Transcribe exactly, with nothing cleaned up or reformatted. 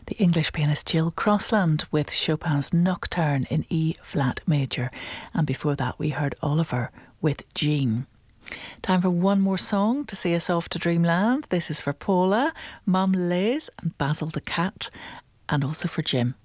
The English pianist Jill Crossland with Chopin's Nocturne in E flat major. And before that we heard Oliver with Jean. Time for one more song to see us off to dreamland. This is for Paula, Mum Liz and Basil the cat, and also for Jim.